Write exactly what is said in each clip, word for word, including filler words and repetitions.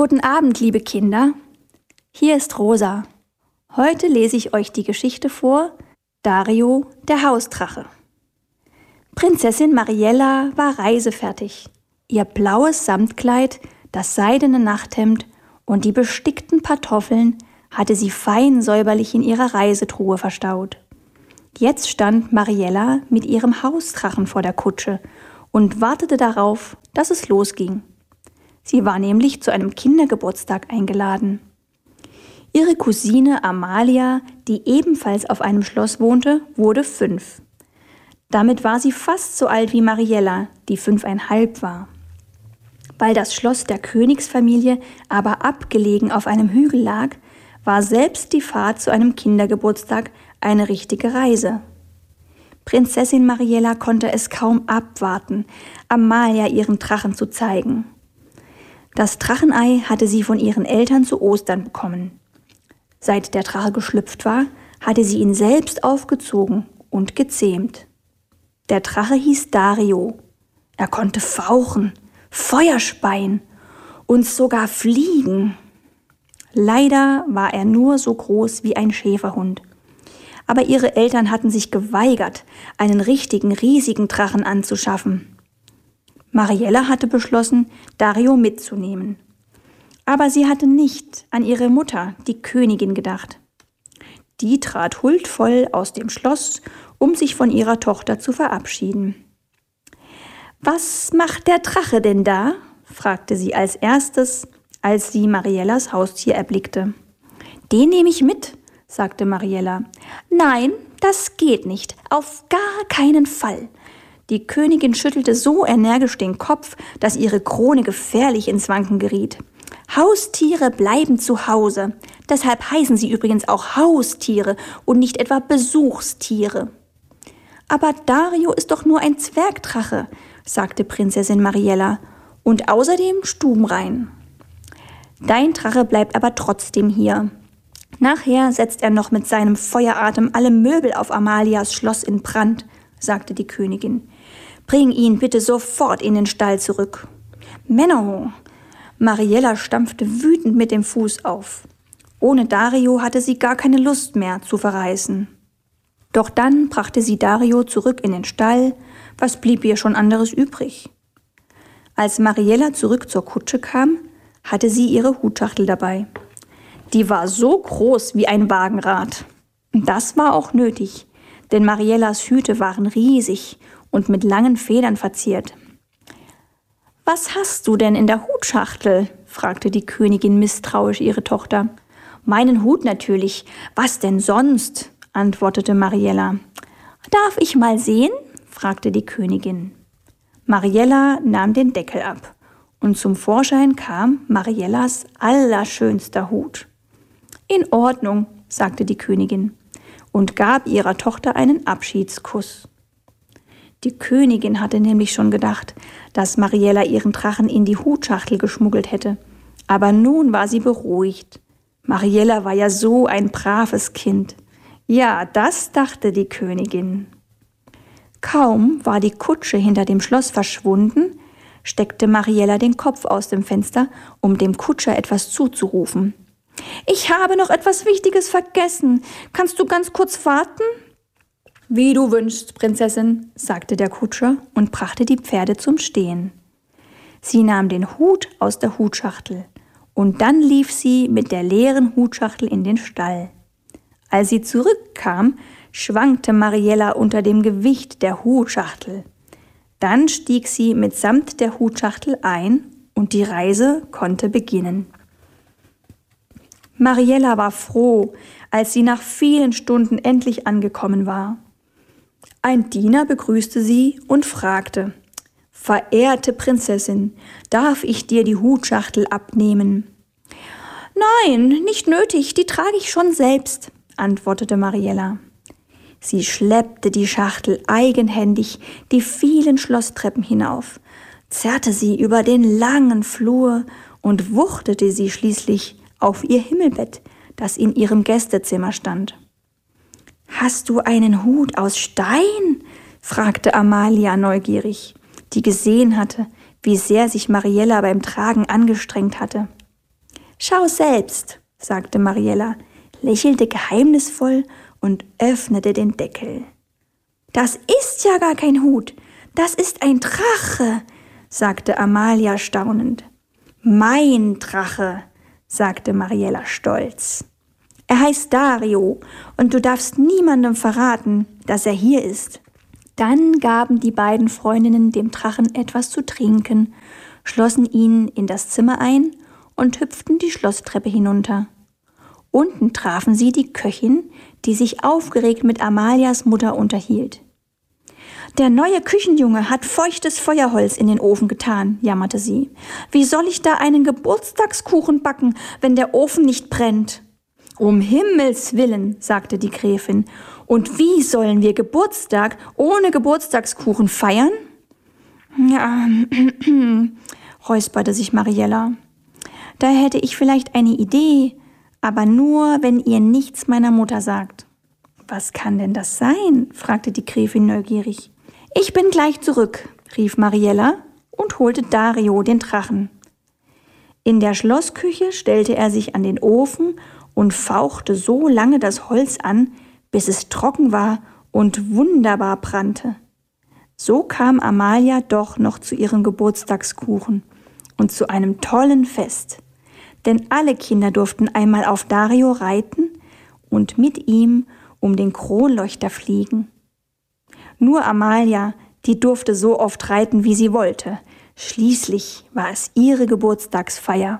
Guten Abend, liebe Kinder. Hier ist Rosa. Heute lese ich euch die Geschichte vor, Dario, der Hausdrache. Prinzessin Mariella war reisefertig. Ihr blaues Samtkleid, das seidene Nachthemd und die bestickten Pantoffeln hatte sie fein säuberlich in ihrer Reisetruhe verstaut. Jetzt stand Mariella mit ihrem Hausdrachen vor der Kutsche und wartete darauf, dass es losging. Sie war nämlich zu einem Kindergeburtstag eingeladen. Ihre Cousine Amalia, die ebenfalls auf einem Schloss wohnte, wurde fünf. Damit war sie fast so alt wie Mariella, die fünfeinhalb war. Weil das Schloss der Königsfamilie aber abgelegen auf einem Hügel lag, war selbst die Fahrt zu einem Kindergeburtstag eine richtige Reise. Prinzessin Mariella konnte es kaum abwarten, Amalia ihren Drachen zu zeigen. Das Drachenei hatte sie von ihren Eltern zu Ostern bekommen. Seit der Drache geschlüpft war, hatte sie ihn selbst aufgezogen und gezähmt. Der Drache hieß Dario. Er konnte fauchen, Feuer speien und sogar fliegen. Leider war er nur so groß wie ein Schäferhund. Aber ihre Eltern hatten sich geweigert, einen richtigen, riesigen Drachen anzuschaffen. Mariella hatte beschlossen, Dario mitzunehmen. Aber sie hatte nicht an ihre Mutter, die Königin, gedacht. Die trat huldvoll aus dem Schloss, um sich von ihrer Tochter zu verabschieden. »Was macht der Drache denn da?« fragte sie als erstes, als sie Mariellas Haustier erblickte. »Den nehme ich mit«, sagte Mariella. »Nein, das geht nicht, auf gar keinen Fall.« Die Königin schüttelte so energisch den Kopf, dass ihre Krone gefährlich ins Wanken geriet. »Haustiere bleiben zu Hause. Deshalb heißen sie übrigens auch Haustiere und nicht etwa Besuchstiere.« »Aber Dario ist doch nur ein Zwergdrache«, sagte Prinzessin Mariella, »und außerdem stubenrein.« »Dein Drache bleibt aber trotzdem hier. Nachher setzt er noch mit seinem Feueratem alle Möbel auf Amalias Schloss in Brand«, sagte die Königin. »Bring ihn bitte sofort in den Stall zurück.« »Menno!« Mariella stampfte wütend mit dem Fuß auf. Ohne Dario hatte sie gar keine Lust mehr zu verreisen. Doch dann brachte sie Dario zurück in den Stall. Was blieb ihr schon anderes übrig? Als Mariella zurück zur Kutsche kam, hatte sie ihre Hutschachtel dabei. Die war so groß wie ein Wagenrad. Das war auch nötig, denn Mariellas Hüte waren riesig und mit langen Federn verziert. »Was hast du denn in der Hutschachtel?« fragte die Königin misstrauisch ihre Tochter. »Meinen Hut natürlich. Was denn sonst?« antwortete Mariella. »Darf ich mal sehen?« fragte die Königin. Mariella nahm den Deckel ab und zum Vorschein kam Mariellas allerschönster Hut. »In Ordnung«, sagte die Königin und gab ihrer Tochter einen Abschiedskuss. Die Königin hatte nämlich schon gedacht, dass Mariella ihren Drachen in die Hutschachtel geschmuggelt hätte. Aber nun war sie beruhigt. Mariella war ja so ein braves Kind. Ja, das dachte die Königin. Kaum war die Kutsche hinter dem Schloss verschwunden, steckte Mariella den Kopf aus dem Fenster, um dem Kutscher etwas zuzurufen. »Ich habe noch etwas Wichtiges vergessen. Kannst du ganz kurz warten?« »Wie du wünschst, Prinzessin«, sagte der Kutscher und brachte die Pferde zum Stehen. Sie nahm den Hut aus der Hutschachtel und dann lief sie mit der leeren Hutschachtel in den Stall. Als sie zurückkam, schwankte Mariella unter dem Gewicht der Hutschachtel. Dann stieg sie mitsamt der Hutschachtel ein und die Reise konnte beginnen. Mariella war froh, als sie nach vielen Stunden endlich angekommen war. Ein Diener begrüßte sie und fragte: »Verehrte Prinzessin, darf ich dir die Hutschachtel abnehmen?« »Nein, nicht nötig, die trage ich schon selbst«, antwortete Mariella. Sie schleppte die Schachtel eigenhändig die vielen Schlosstreppen hinauf, zerrte sie über den langen Flur und wuchtete sie schließlich auf ihr Himmelbett, das in ihrem Gästezimmer stand. »Hast du einen Hut aus Stein?« fragte Amalia neugierig, die gesehen hatte, wie sehr sich Mariella beim Tragen angestrengt hatte. »Schau selbst«, sagte Mariella, lächelte geheimnisvoll und öffnete den Deckel. »Das ist ja gar kein Hut, das ist ein Drache«, sagte Amalia staunend. »Mein Drache«, sagte Mariella stolz. »Er heißt Dario und du darfst niemandem verraten, dass er hier ist.« Dann gaben die beiden Freundinnen dem Drachen etwas zu trinken, schlossen ihn in das Zimmer ein und hüpften die Schlosstreppe hinunter. Unten trafen sie die Köchin, die sich aufgeregt mit Amalias Mutter unterhielt. »Der neue Küchenjunge hat feuchtes Feuerholz in den Ofen getan«, jammerte sie. »Wie soll ich da einen Geburtstagskuchen backen, wenn der Ofen nicht brennt?« »Um Himmels willen«, sagte die Gräfin. »Und wie sollen wir Geburtstag ohne Geburtstagskuchen feiern?« »Ja, räusperte sich Mariella. »Da hätte ich vielleicht eine Idee, aber nur, wenn ihr nichts meiner Mutter sagt.« »Was kann denn das sein?«, fragte die Gräfin neugierig. »Ich bin gleich zurück«, rief Mariella und holte Dario, den Drachen. In der Schlossküche stellte er sich an den Ofen und fauchte so lange das Holz an, bis es trocken war und wunderbar brannte. So kam Amalia doch noch zu ihrem Geburtstagskuchen und zu einem tollen Fest. Denn alle Kinder durften einmal auf Dario reiten und mit ihm um den Kronleuchter fliegen. Nur Amalia, die durfte so oft reiten, wie sie wollte. Schließlich war es ihre Geburtstagsfeier.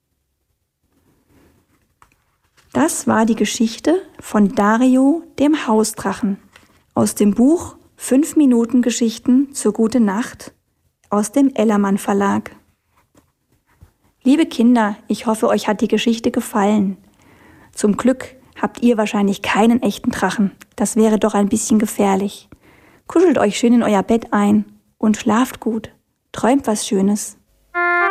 Das war die Geschichte von Dario, dem Hausdrachen, aus dem Buch Fünf Minuten Geschichten zur Gute Nacht aus dem Ellermann Verlag. Liebe Kinder, ich hoffe, euch hat die Geschichte gefallen. Zum Glück habt ihr wahrscheinlich keinen echten Drachen. Das wäre doch ein bisschen gefährlich. Kuschelt euch schön in euer Bett ein und schlaft gut. Träumt was Schönes.